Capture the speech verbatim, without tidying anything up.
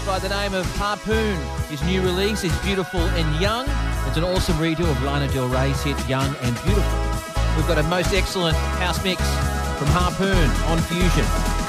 by the name of Harpoon. His new release is Beautiful and Young. It's an awesome redo of Lana Del Rey's hit Young and Beautiful. We've got a most excellent house mix from Harpoon on Fusion.